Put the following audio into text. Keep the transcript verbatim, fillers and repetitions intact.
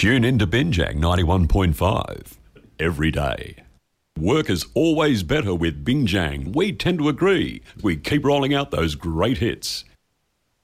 Tune into Binjang ninety-one point five every day. Work is always better with Binjang. We tend to agree. We keep rolling out those great hits.